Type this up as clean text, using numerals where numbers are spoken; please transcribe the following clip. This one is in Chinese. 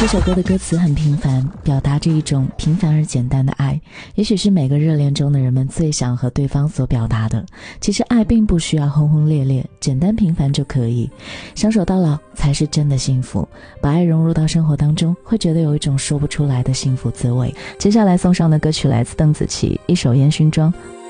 这首歌的歌词很平凡，表达着一种平凡而简单的爱，也许是每个热恋中的人们最想和对方所表达的。其实爱并不需要轰轰烈烈，简单平凡就可以，相守到老才是真的幸福。把爱融入到生活当中，会觉得有一种说不出来的幸福滋味。接下来送上的歌曲来自邓紫棋，一首烟熏妆。